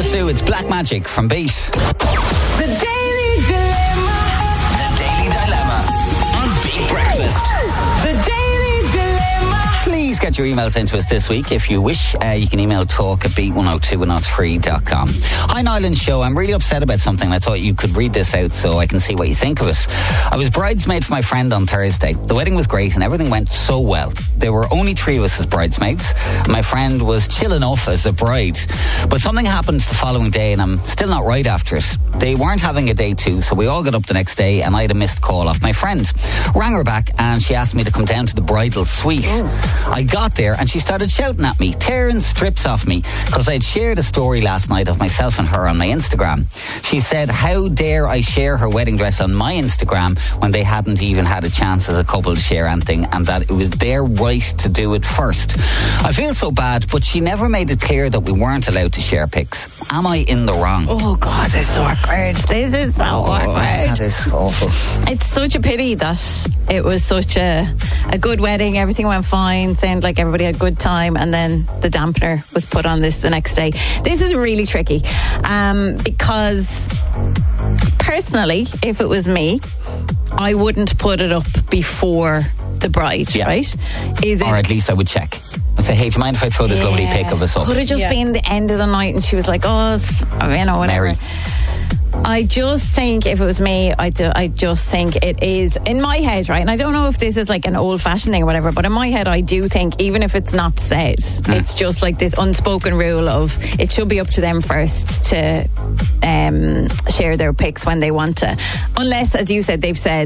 Thomas Sue, it's Black Magic from Beat. The Daily Dilemma. The Daily Dilemma on Beat Breakfast. The Daily Dilemma. Please get your emails into us this week if you wish. You can email talk@beat102103.com. Hi, Nyland Show. I'm really upset about something. I thought you could read this out so I can see what you think of it. I was bridesmaid for my friend on Thursday. The wedding was great and everything went so well. There were only 3 of us as bridesmaids. My friend was chill enough as a bride. But something happened the following day and I'm still not right after it. They weren't having a day 2, so we all got up the next day and I had a missed call off my friend. Rang her back and she asked me to come down to the bridal suite. I got there and she started shouting at me, tearing strips off me, because I'd shared a story last night of myself and her on my Instagram. She said, how dare I share her wedding dress on my Instagram when they hadn't even had a chance as a couple to share anything, and that it was their right to do it first. I feel so bad, but she never made it clear that we weren't allowed to share pics. Am I in the wrong? Oh God, this is so awkward. This is so awkward. That is awful. It's such a pity that it was such a good wedding. Everything went fine. Sounded like everybody had a good time, and then the dampener was put on this the next day. This is really tricky because personally, if it was me, I wouldn't put it up before the bride, right? Or at least I would check. I'd say, hey, do you mind if I throw this lovely pic of us up? Could have just been the end of the night and she was like, oh, whatever. Mary. I just think if it was me, I just think it is, in my head, right? And I don't know if this is like an old-fashioned thing or whatever, but in my head, I do think even if it's not said, it's just like this unspoken rule of it should be up to them first to share their pics when they want to. Unless, as you said, they've said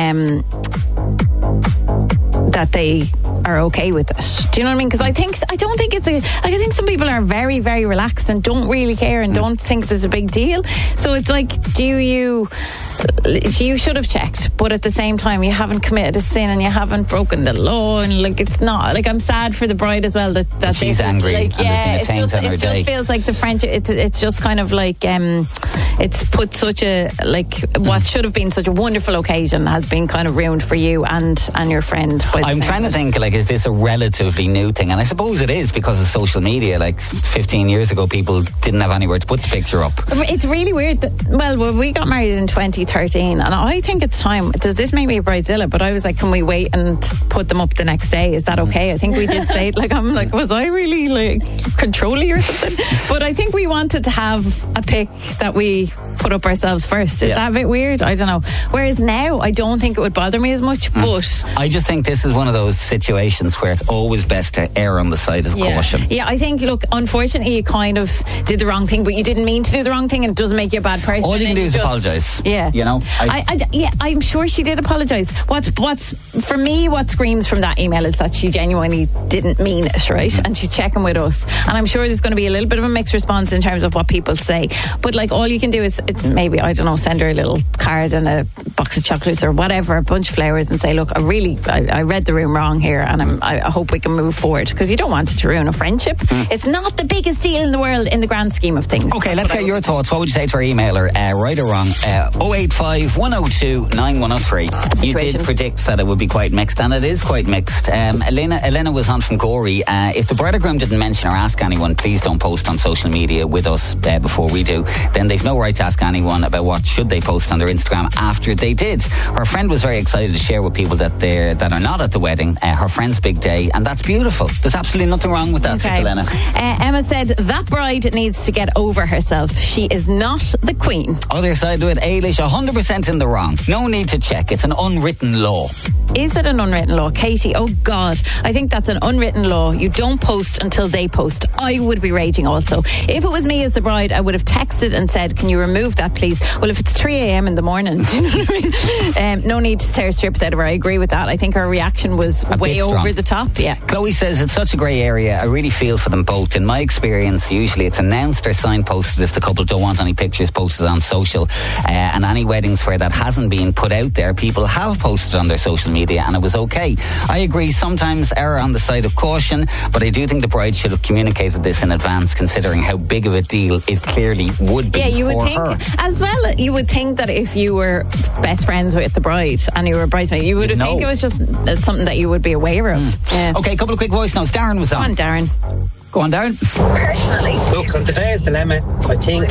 that they are okay with it. Do you know what I mean? Because I think some people are very, very relaxed and don't really care and don't think there's a big deal. So it's like, you should have checked, but at the same time, you haven't committed a sin and you haven't broken the law, and like, it's not like, I'm sad for the bride as well that she's angry. Like, it just feels like the friendship. It's just kind of like it's put such a what should have been such a wonderful occasion has been kind of ruined for you and your friend. I'm trying to think, like, is this a relatively new thing? And I suppose it is because of social media. Like 15 years ago, people didn't have anywhere to put the picture up. It's really weird. Well, we got married in 2013, and I think it's time. Does this make me a bridezilla? But I was like, can we wait and put them up the next day? Is that okay? I think we did say it. Like, I'm like, was I really like controlly or something? But I think we wanted to have a pic that we put up ourselves first. Is that a bit weird? I don't know. Whereas now, I don't think it would bother me as much, but I just think this is one of those situations where it's always best to err on the side of caution. Yeah, I think, look, unfortunately, you kind of did the wrong thing, but you didn't mean to do the wrong thing, and it doesn't make you a bad person. All you can do is apologise. Yeah. You know? I'm sure she did apologise. For me, what screams from that email is that she genuinely didn't mean it, right? And she's checking with us. And I'm sure there's going to be a little bit of a mixed response in terms of what people say. But like, all you can do is maybe, I don't know, send her a little card and a box of chocolates or whatever, a bunch of flowers, and say, look, I read the room wrong here, and I hope we can move forward, because you don't want it to ruin a friendship. It's not the biggest deal in the world in the grand scheme of things. Okay, let's get your thoughts. What would you say to our emailer, right or wrong? 085 102 9103. You did predict that it would be quite mixed, and it is quite mixed. Elena was on from Gorey. If the bride or groom didn't mention or ask anyone, please don't post on social media with us before we do. Then they've no right to ask anyone about what should they post on their Instagram after they did. Her friend was very excited to share with people that are not at the wedding, her friend's big day, and that's beautiful. There's absolutely nothing wrong with that, okay. Elena. Emma said that bride needs to get over herself. She is not the queen. Other side to it, Ailish, 100% in the wrong. No need to check. It's an unwritten law. Is it an unwritten law? Katie, oh God, I think that's an unwritten law. You don't post until they post. I would be raging also. If it was me as the bride, I would have texted and said, can you remove that, please? Well, if it's 3 a.m. in the morning, do you know what I mean? No need to tear strips out of her. I agree with that. I think her reaction was way over the top. Yeah. Chloe says it's such a grey area. I really feel for them both. In my experience, usually it's announced or signposted if the couple don't want any pictures posted on social. And any weddings where that hasn't been put out there, people have posted on their social media and it was okay. I agree, sometimes err on the side of caution, but I do think the bride should have communicated this in advance, considering how big of a deal it clearly would be. Yeah, you would think her. as well. You would think that if you were best friends with the bride and you were a bridesmaid, you would have think it was just something that you would be aware of. Yeah. Okay, a couple of quick voice notes. Darren was on. Go on, Darren. Go on, Darren. Personally, look, on today biggest dilemma, I think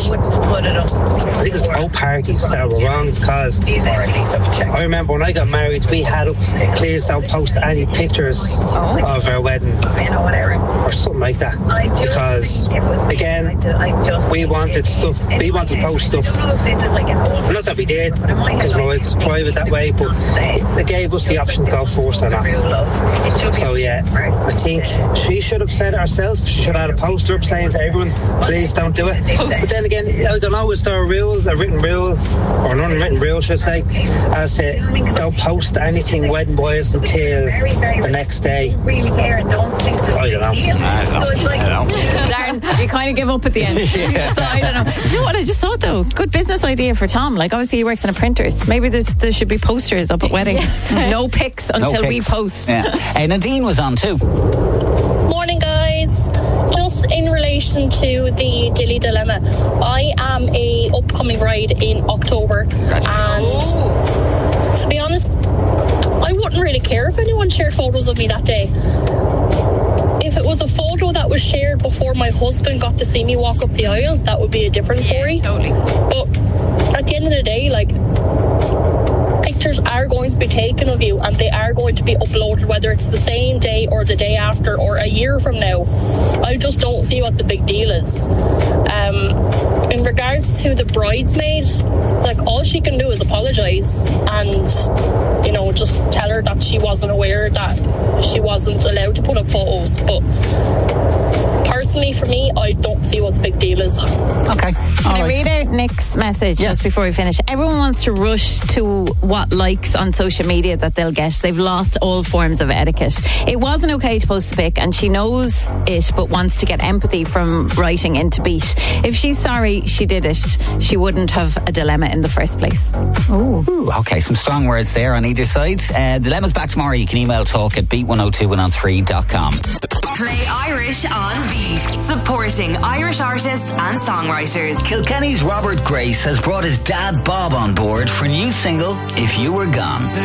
it's both parties that were wrong, because I remember when I got married, we had up, please don't post any pictures of our wedding or something like that, because again, we wanted to post stuff, not that we did, because my wife was private that way, but they gave us the option to go first or not. So yeah, I think she should have said it herself. She should have had a poster up saying to everyone, please don't do it. But then again, I don't know, is there a written rule, or an unwritten rule should I say, as to don't post anything wedding wise until the next day? I don't know. Darren, you kind of give up at the end. So I don't know. You know what I just thought though? Good business idea for Tom. Like obviously he works in a printers. Maybe there should be posters up at weddings. No pics until we post. Yeah. Nadine was on too. Morning guys. Just in relation to the Dilly Dilemma, I am a upcoming bride in October, and to be honest, I wouldn't really care if anyone shared photos of me that day. If it was a photo that was shared before my husband got to see me walk up the aisle, that would be a different story. Totally. But at the end of the day, like, pictures are going to be taken of you and they are going to be uploaded, whether it's the same day or the day after or a year from now. I just don't see what the big deal is. In regards to the bridesmaid, like, all she can do is apologise and, you know, just tell her that she wasn't aware that she wasn't allowed to put up photos. But personally, for me, I don't see what the big deal is. Okay. Can I read out Nick's message just before we finish? Everyone wants to rush to what likes on social media that they'll get. They've lost all forms of etiquette. It wasn't okay to post a pic, and she knows it, but wants to get empathy from writing into Beat. If she's sorry she did it, she wouldn't have a dilemma in the first place. Ooh, okay, some strong words there on either side. Dilemma's back tomorrow. You can email talk@beat1021on3.com. Play Irish on Beat, supporting Irish artists and songwriters. Kilkenny's Robert Grace has brought his dad Bob on board for a new single, If You Were Gone.